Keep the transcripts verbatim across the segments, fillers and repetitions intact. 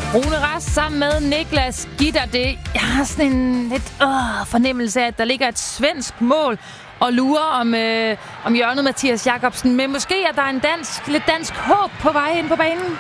Rune Rast sammen med Niklas Gitter. Det, jeg har sådan en lidt øh, fornemmelse af, at der ligger et svensk mål og lurer om, øh, om hjørnet Mathias Jakobsen. Men måske er der en dansk, lidt dansk håb på vej ind på banen.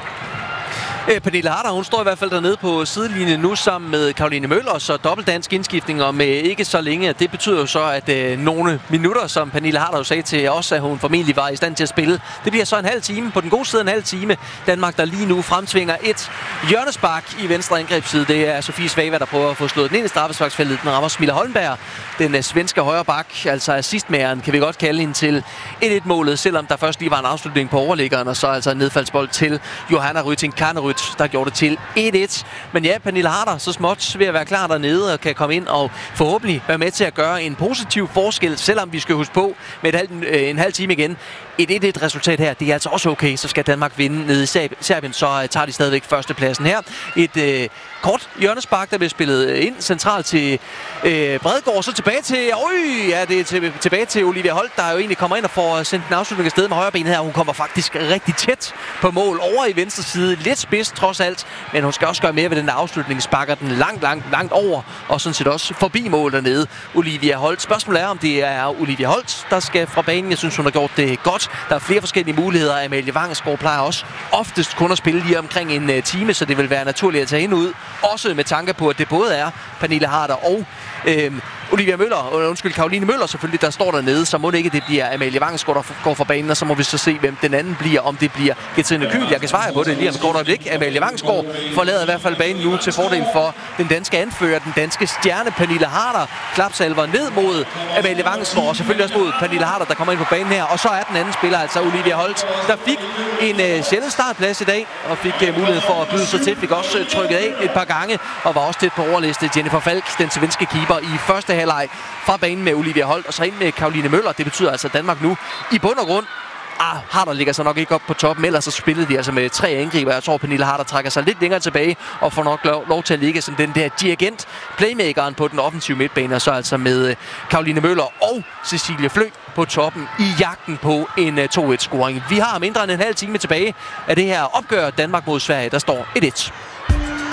Æ, Pernille Harder, hun står i hvert fald dernede på sidelinjen nu sammen med Caroline Møller, så dobbelt dansk indskiftning om øh, ikke så længe. Det betyder jo så, at øh, nogle minutter, som Pernille Harder jo sagde til os, at hun formentlig var i stand til at spille. Det bliver så en halv time. På den gode side en halv time. Danmark, der lige nu fremtvinger et hjørnespark i venstre angrebsside. Det er Sofie Svava, der prøver at få slået den ind i straffesparksfeltet. Den rammer Smilla Holmberg, den øh, svenske højre bak, altså assistmageren, kan vi godt kalde hende til et et-målet, selvom der først lige var en afslutning på overliggeren, og så altså en nedfaldsbold til Johanna Rytting Kanerud, der gjorde det til et et. Men ja, Pernille Harder så småt ved at være klar dernede og kan komme ind og forhåbentlig være med til at gøre en positiv forskel, selvom vi skal huske på med et halv, øh, en halv time igen. Et et et-resultat her, det er altså også okay. Så skal Danmark vinde nede i Serbien, så øh, tager de stadigvæk førstepladsen her. Et øh, kort hjørnespark, der bliver spillet ind centralt til øh, Bredgaard, så tilbage til, øj, ja, det er til, tilbage til Olivia Holt, der jo egentlig kommer ind og får sendt en afslutning afsted med højre ben her. Hun kommer faktisk rigtig tæt på mål over i venstre side. Lidt spids trods alt, men hun skal også gøre mere ved den afslutning. Sparker den langt, langt, langt over, og sådan set også forbi mål dernede. Olivia Holt. Spørgsmålet er, om det er Olivia Holt, der skal fra banen. Jeg synes, hun har gjort det godt. Der er flere forskellige muligheder. Amalie Vangsgaard plejer også oftest kun at spille lige omkring en uh, time, så det vil være naturligt at tage hende ud. Også med tanke på, at det både er Pernille Harder og øh, Olivia Møller, undskyld, Caroline Møller selvfølgelig, der står dernede, så må det ikke, det bliver Amalie Vangsgaard, der går fra banen, og så må vi så se, hvem den anden bliver, om det bliver Getrine Kyhl. Jeg kan svare på det lige om et kort øjeblik. Amalie Vangsgaard forlader i hvert fald banen nu til fordel for den danske anfører, den danske stjerne Pernille Harder. Klapsalver ned mod Amalie Vangsgaard, og selvfølgelig også mod Pernille Harder, der kommer ind på banen her. Og så er den anden spiller, altså Olivia Holt, der fik en øh, sjælden startplads i dag, og fik øh, mulighed for at byde sig til. Fik også øh, trykket af et par gange, og var også tæt på overliste. Jennifer Falk, den svenske keeper, i første halvleg fra banen med Olivia Holt, og så ind med Caroline Møller. Det betyder altså, at Danmark nu i bund og grund Ah, Harder ligger så nok ikke op på toppen, ellers så spillede de altså med tre angriber. Jeg tror, Pernille Harder trækker sig lidt længere tilbage og får nok lov, lov til at ligge som den der dirigent, playmakeren på den offensive midtbane, og så altså med Caroline Møller og Cecilie Flø på toppen i jagten på en to et-scoring. Vi har mindre end en halv time tilbage af det her opgør Danmark mod Sverige, der står et et.